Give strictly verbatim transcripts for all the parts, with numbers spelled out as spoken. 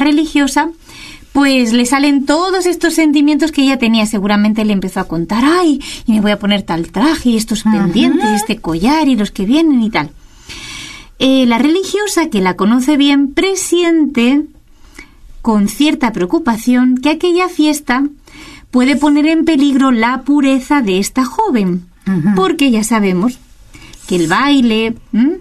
religiosa, pues le salen todos estos sentimientos que ella tenía. Seguramente le empezó a contar, ay, y me voy a poner tal traje, y estos pendientes, y este collar, y los que vienen y tal. Eh, la religiosa, que la conoce bien, presiente con cierta preocupación que aquella fiesta puede poner en peligro la pureza de esta joven, uh-huh. porque ya sabemos que el baile,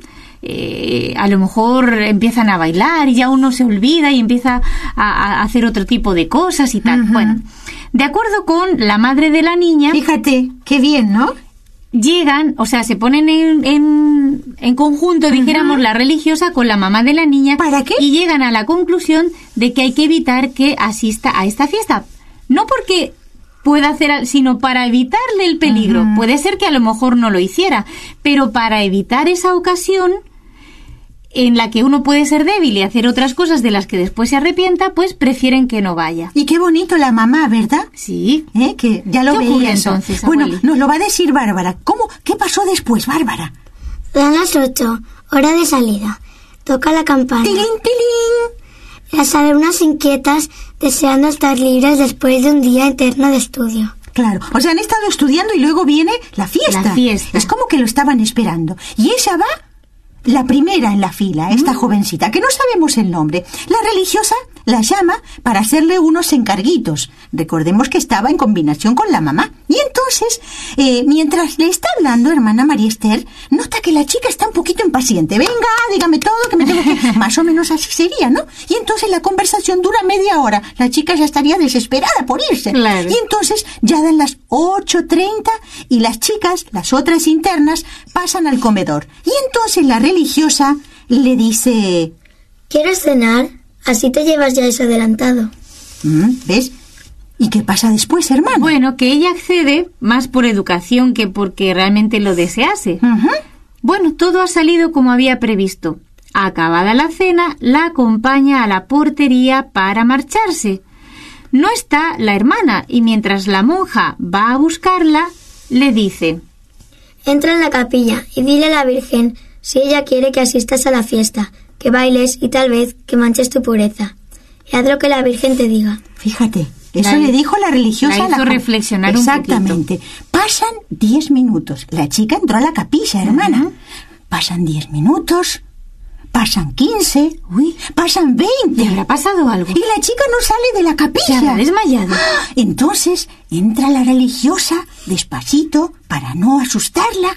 eh, a lo mejor empiezan a bailar y ya uno se olvida y empieza a, a hacer otro tipo de cosas y tal. Uh-huh. Bueno, de acuerdo con la madre de la niña... Fíjate, qué bien, ¿no? Llegan, o sea, se ponen en, en, en conjunto, uh-huh. dijéramos, la religiosa con la mamá de la niña. ¿Para qué? Y llegan a la conclusión de que hay que evitar que asista a esta fiesta. No porque pueda hacer, sino para evitarle el peligro. Uh-huh. Puede ser que a lo mejor no lo hiciera, pero para evitar esa ocasión en la que uno puede ser débil y hacer otras cosas de las que después se arrepienta, pues prefieren que no vaya. Y qué bonito la mamá, ¿verdad? Sí. ¿Eh? Que ya lo veía eso. Entonces, bueno, abueli? Nos lo va a decir Bárbara. ¿Cómo? ¿Qué pasó después, Bárbara? Dan las ocho, hora de salida. Toca la campana. ¡Tilín, tilín! Las alumnas inquietas deseando estar libres después de un día eterno de estudio. Claro, o sea, han estado estudiando y luego viene la fiesta. La fiesta. Es como que lo estaban esperando. Y ella va... la primera en la fila, esta mm. jovencita, que no sabemos el nombre. La religiosa la llama para hacerle unos encarguitos. Recordemos que estaba en combinación con la mamá. Y entonces, eh, mientras le está hablando, hermana María Esther, nota que la chica está un poquito impaciente. Venga, dígame todo, que me tengo que... Más o menos así sería, ¿no? Y entonces la conversación dura media hora. La chica ya estaría desesperada por irse. Claro. Y entonces ya dan las ocho treinta y las chicas, las otras internas, pasan al comedor. Y entonces la religiosa le dice... ¿Quieres cenar? Así te llevas ya eso adelantado. ¿Ves? ¿Y qué pasa después, hermano? Bueno, que ella accede más por educación que porque realmente lo desease. Uh-huh. Bueno, todo ha salido como había previsto. Acabada la cena, la acompaña a la portería para marcharse. No está la hermana y mientras la monja va a buscarla, le dice... Entra en la capilla y dile a la Virgen si ella quiere que asistas a la fiesta, que bailes y tal vez que manches tu pureza. Y haz lo que la Virgen te diga. Fíjate, eso la, le dijo la religiosa. La hizo a la reflexionar Exactamente. un poquito. Pasan diez minutos. La chica entró a la capilla, hermana. Uh-huh. Pasan diez minutos, pasan quince, uy, pasan veinte. ¿Le habrá pasado algo? Y la chica no sale de la capilla. Se habrá desmayado. Entonces entra la religiosa despacito para no asustarla.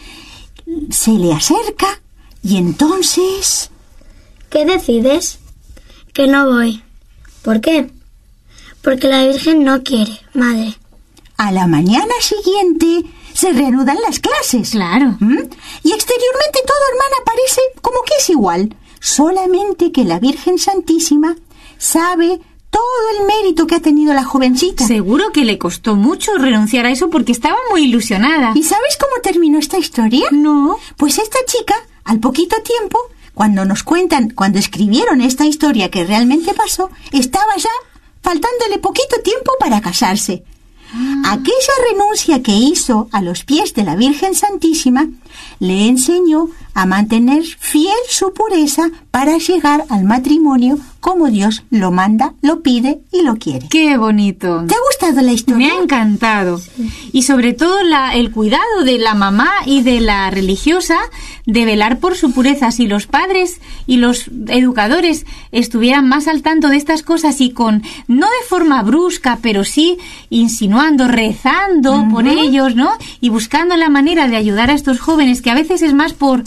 Se le acerca y entonces... ¿Qué decides? Que no voy. ¿Por qué? Porque la Virgen no quiere, madre. A la mañana siguiente se reanudan las clases. Claro. ¿Mm? Y exteriormente todo, hermana, parece como que es igual. Solamente que la Virgen Santísima sabe todo el mérito que ha tenido la jovencita. Seguro que le costó mucho renunciar a eso porque estaba muy ilusionada. ¿Y sabes cómo terminó esta historia? No. Pues esta chica, al poquito tiempo... Cuando nos cuentan, cuando escribieron esta historia que realmente pasó, estaba ya faltándole poquito tiempo para casarse. Ah. Aquella renuncia que hizo a los pies de la Virgen Santísima le enseñó a mantener fiel su pureza para llegar al matrimonio como Dios lo manda, lo pide y lo quiere. ¡Qué bonito! ¿Te ha gustado la historia? Me ha encantado. Sí. Y sobre todo la, el cuidado de la mamá y de la religiosa de velar por su pureza. Si los padres y los educadores estuvieran más al tanto de estas cosas y con, no de forma brusca, pero sí insinuando, rezando uh-huh. por ellos, ¿no? Y buscando la manera de ayudar a estos jóvenes, que a veces es más por...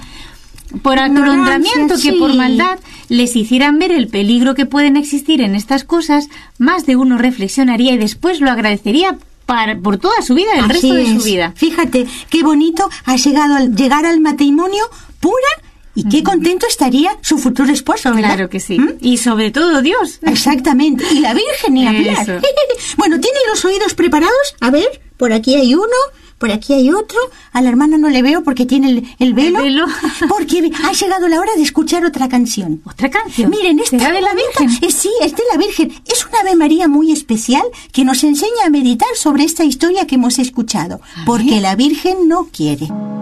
por atolondramiento que sí. por maldad, les hicieran ver el peligro que pueden existir en estas cosas, más de uno reflexionaría y después lo agradecería para, por toda su vida, el Así resto de es. su vida. Fíjate, qué bonito ha llegado al llegar al matrimonio pura y qué contento estaría su futuro esposo, ¿verdad? Claro que sí. ¿Mm? Y sobre todo Dios. Exactamente. Y la Virgen ni hablar. Bueno, ¿tiene los oídos preparados? A ver, por aquí hay uno... Por aquí hay otro. A la hermana no le veo porque tiene el, el velo. El velo. Porque ha llegado la hora de escuchar otra canción. ¿Otra canción? Miren, esta ¿Será de la Virgen? Eh, sí, es de la Virgen. Es una Ave María muy especial que nos enseña a meditar sobre esta historia que hemos escuchado. Porque la Virgen no quiere.